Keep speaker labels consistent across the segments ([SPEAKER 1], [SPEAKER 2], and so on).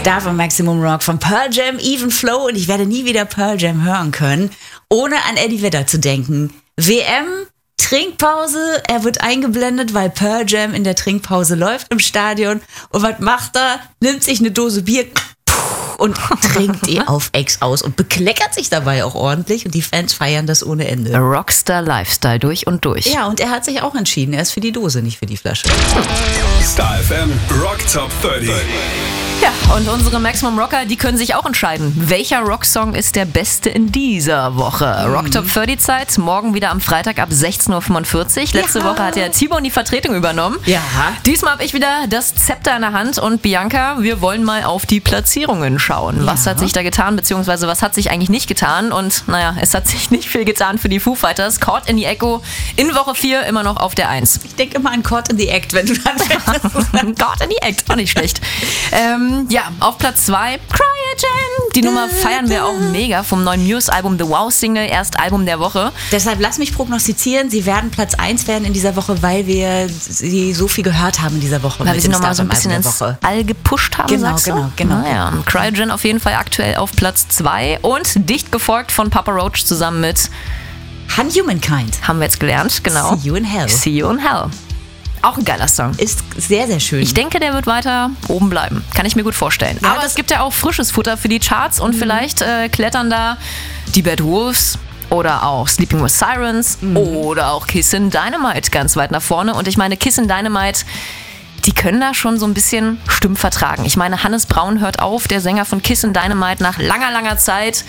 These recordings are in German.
[SPEAKER 1] Da war Maximum Rock von Pearl Jam, Even Flow, und ich werde nie wieder Pearl Jam hören können, ohne an Eddie Vedder zu denken. WM, Trinkpause, er wird eingeblendet, weil Pearl Jam in der Trinkpause läuft im Stadion. Und was macht er? Nimmt sich eine Dose Bier und trinkt die auf Ex aus und bekleckert sich dabei auch ordentlich, und die Fans feiern das ohne Ende.
[SPEAKER 2] Rockstar Lifestyle durch und durch.
[SPEAKER 1] Ja, und er hat sich auch entschieden, er ist für die Dose, nicht für die Flasche.
[SPEAKER 3] Star FM Rock Top 30.
[SPEAKER 2] Ja, und unsere Maximum Rocker, die können sich auch entscheiden, welcher Rocksong ist der beste in dieser Woche. Rock Top 30 Zeit, morgen wieder am Freitag ab 16.45 Uhr. Letzte Woche hat ja Timon die Vertretung übernommen.
[SPEAKER 1] Ja.
[SPEAKER 2] Diesmal habe ich wieder das Zepter in der Hand, und Bianca, wir wollen mal auf die Platzierungen schauen. Was hat sich da getan, beziehungsweise was hat sich eigentlich nicht getan? Und naja, es hat sich nicht viel getan für die Foo Fighters. Caught in the Echo in Woche 4 immer noch auf der 1.
[SPEAKER 1] Ich denke immer an Caught in the Act, wenn du dann
[SPEAKER 2] Caught in the Act, auch nicht schlecht. Ja, auf Platz 2 Cryogen. Die Nummer feiern wir auch mega vom neuen Muse-Album The Wow Single, erst Album der Woche.
[SPEAKER 1] Deshalb lass mich prognostizieren, sie werden Platz 1 werden in dieser Woche, weil wir sie so viel gehört haben in dieser Woche.
[SPEAKER 2] Weil wir sie nochmal so ein bisschen ins All gepusht haben, sagst du?
[SPEAKER 1] Genau.
[SPEAKER 2] Naja, Cryogen auf jeden Fall aktuell auf Platz 2 und dicht gefolgt von Papa Roach zusammen mit
[SPEAKER 1] Unhumankind.
[SPEAKER 2] Haben wir jetzt gelernt, genau.
[SPEAKER 1] See You in Hell.
[SPEAKER 2] See You in Hell. Auch ein geiler Song.
[SPEAKER 1] Ist sehr, sehr schön.
[SPEAKER 2] Ich denke, der wird weiter oben bleiben. Kann ich mir gut vorstellen.
[SPEAKER 1] Ja,
[SPEAKER 2] aber es gibt ja auch frisches Futter für die Charts, und vielleicht klettern da die Bad Wolves oder auch Sleeping with Sirens oder auch Kissin' Dynamite ganz weit nach vorne. Und ich meine, Kissin' Dynamite, die können da schon so ein bisschen Stimmen vertragen. Ich meine, Hannes Braun hört auf, der Sänger von Kissin' Dynamite, nach langer, langer Zeit.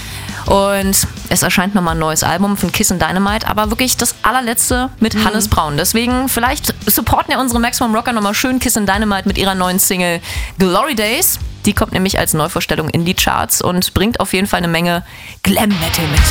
[SPEAKER 2] Und es erscheint nochmal ein neues Album von Kissin' Dynamite, aber wirklich das allerletzte mit Hannes Braun. Deswegen, vielleicht supporten ja unsere Maximum Rocker nochmal schön Kissin' Dynamite mit ihrer neuen Single Glory Days. Die kommt nämlich als Neuvorstellung in die Charts und bringt auf jeden Fall eine Menge Glam Metal mit.